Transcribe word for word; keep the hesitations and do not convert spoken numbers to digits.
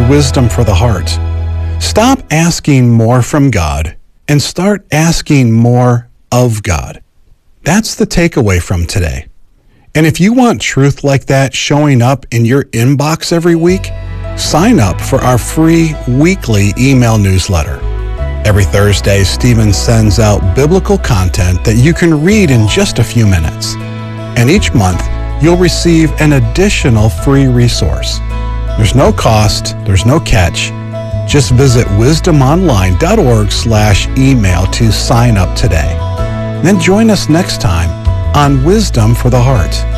Wisdom for the Heart. Stop asking more from God and start asking more of God. That's the takeaway from today. And if you want truth like that showing up in your inbox every week, sign up for our free weekly email newsletter. Every Thursday, Stephen sends out biblical content that you can read in just a few minutes. And each month, you'll receive an additional free resource. There's no cost, there's no catch. Just visit wisdomonline.org slash email to sign up today. Then join us next time on Wisdom for the Heart.